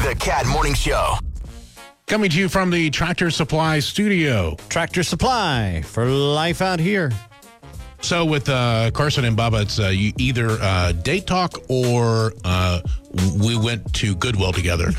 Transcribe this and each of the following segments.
The Cat Morning Show. Coming to you from the Tractor Supply studio. Tractor Supply for life out here. So with Carson and Bubba, it's you either date talk or we went to Goodwill together.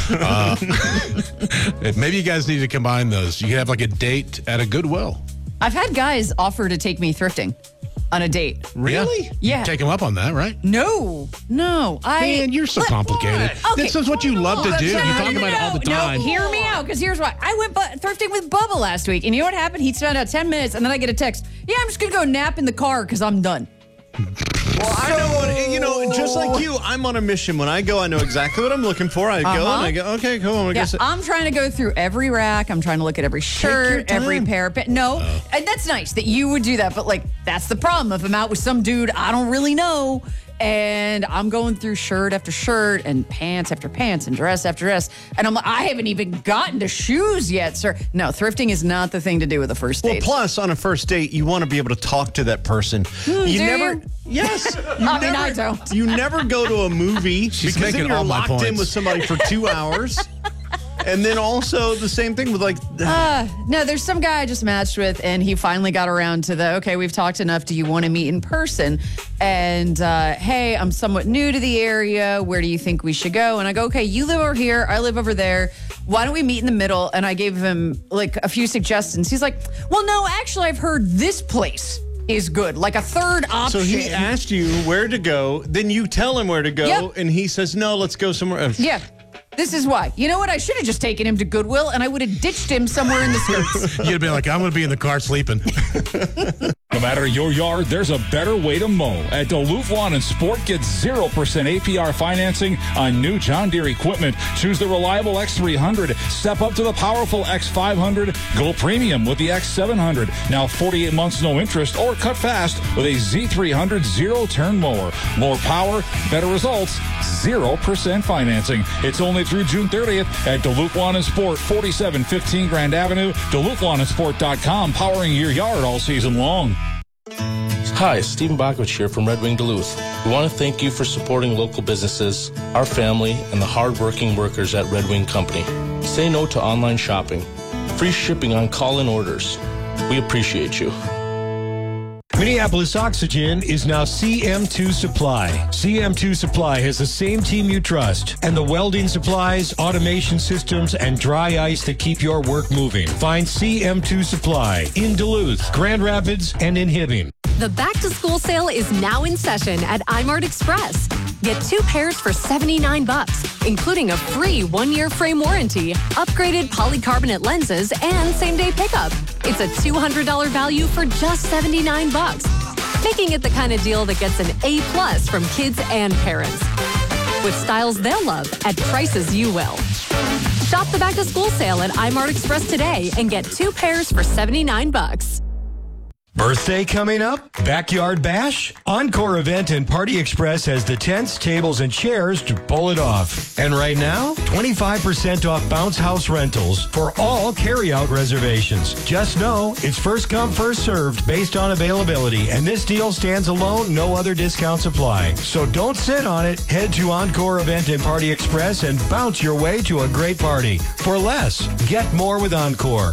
Maybe you guys need to combine those. You can have like a date at a Goodwill. I've had guys offer to take me thrifting on a date. Really? Yeah. You take them up on that, right? No. Man, you're so complicated. Okay. This is what you love to do. You talk about it all the time. No, hear me out, because here's why. I went thrifting with Bubba last week, and you know what happened? He spent out 10 minutes, and then I get a text. Yeah, I'm just going to go nap in the car because I'm done. Well, I know just like you, I'm on a mission. When I go, I know exactly what I'm looking for. I go and I go, okay, cool. I'm trying to go through every rack. I'm trying to look at every shirt, every pair of No, and that's nice that you would do that. But, like, that's the problem. If I'm out with some dude I don't really know, and I'm going through shirt after shirt and pants after pants and dress after dress, and I'm like, I haven't even gotten to shoes yet, sir. No, thrifting is not the thing to do with a first date. Well, plus, on a first date, you want to be able to talk to that person. Yes. I don't. You never go to a movie She's because making then you're all my locked in points. with somebody for 2 hours. And then also the same thing with No, there's some guy I just matched with, and he finally got around to okay, we've talked enough. Do you want to meet in person? And, hey, I'm somewhat new to the area. Where do you think we should go? And I go, okay, you live over here. I live over there. Why don't we meet in the middle? And I gave him, like, a few suggestions. He's like, well, no, actually, I've heard this place is good, like a third option. So he asked you where to go, then you tell him where to go, and he says, no, let's go somewhere else. Yeah. This is why. You know what? I should have just taken him to Goodwill, and I would have ditched him somewhere in the skirts. You'd be like, I'm going to be in the car sleeping. No matter your yard, there's a better way to mow. At Duluth Lawn and Sport, get 0% APR financing on new John Deere equipment. Choose the reliable X300. Step up to the powerful X500. Go premium with the X700. Now 48 months no interest, or cut fast with a Z300 zero-turn mower. More power, better results, 0% financing. It's only through June 30th at Duluth Lawn and Sport, 4715 Grand Avenue, DuluthLawnandSport.com, powering your yard all season long. Hi, Stephen Bakovich here from Red Wing Duluth. We want to thank you for supporting local businesses, our family, and the hard-working workers at Red Wing Company. Say no to online shopping. Free shipping on call-in orders. We appreciate you. Minneapolis Oxygen is now CM2 Supply. CM2 Supply has the same team you trust and the welding supplies, automation systems, and dry ice that keep your work moving. Find CM2 Supply in Duluth, Grand Rapids, and in Hibbing. The back-to-school sale is now in session at iMart Express. Get 2 pairs for $79, including a free 1-year frame warranty, upgraded polycarbonate lenses, and same-day pickup. It's a $200 value for just $79, making it the kind of deal that gets an A+ from kids and parents. With styles they'll love at prices you will. Shop the back-to-school sale at iMart Express today and get 2 pairs for $79. Birthday coming up? Backyard Bash? Encore Event and Party Express has the tents, tables, and chairs to pull it off. And right now, 25% off Bounce House rentals for all carry-out reservations. Just know it's first come, first served based on availability, and this deal stands alone. No other discounts apply. So don't sit on it. Head to Encore Event and Party Express and bounce your way to a great party. For less, get more with Encore.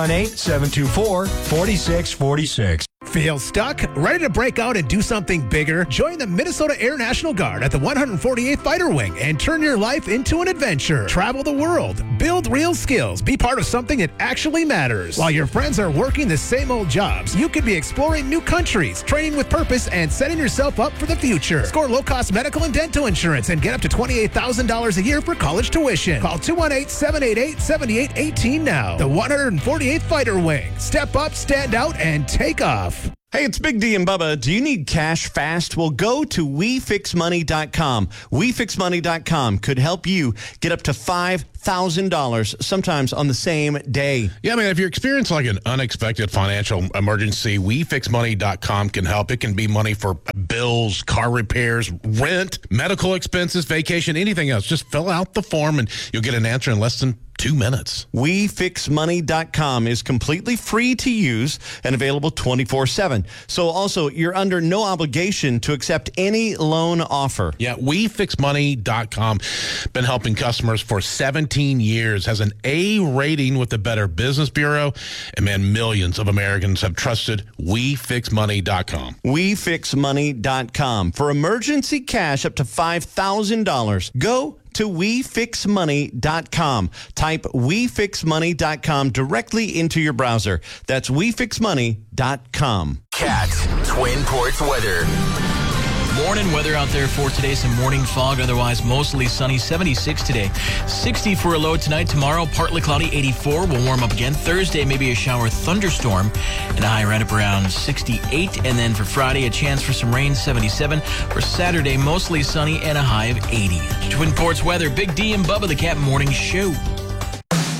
218-724-4646. Feel stuck? Ready to break out and do something bigger? Join the Minnesota Air National Guard at the 148th Fighter Wing and turn your life into an adventure. Travel the world, build real skills, be part of something that actually matters. While your friends are working the same old jobs, you could be exploring new countries, training with purpose, and setting yourself up for the future. Score low-cost medical and dental insurance and get up to $28,000 a year for college tuition. Call 218-788-7818 now. The 148th Fighter Wing. Step up, stand out, and take off. Hey, it's Big D and Bubba. Do you need cash fast? Well, go to WeFixMoney.com. WeFixMoney.com could help you get up to $5,000 sometimes on the same day. Yeah, I mean, if you're experiencing like an unexpected financial emergency, WeFixMoney.com can help. It can be money for bills, car repairs, rent, medical expenses, vacation, anything else. Just fill out the form and you'll get an answer in less than 2 minutes. WeFixMoney.com is completely free to use and available 24/7. So also, you're under no obligation to accept any loan offer. Yeah, WeFixMoney.com. Been helping customers for 17 years. Has an A rating with the Better Business Bureau. And man, millions of Americans have trusted WeFixMoney.com. WeFixMoney.com. For emergency cash up to $5,000, go to WeFixMoney.com. Type WeFixMoney.com directly into your browser. That's WeFixMoney.com. Cat Twin Ports weather. Morning weather out there for today. Some morning fog, otherwise mostly sunny. 76 today. 60 for a low tonight. Tomorrow, partly cloudy. 84 will warm up again. Thursday, maybe a shower thunderstorm. And a high right up around 68. And then for Friday, a chance for some rain. 77. For Saturday, mostly sunny and a high of 80. Twin Ports weather. Big D and Bubba, the Cat Morning Show.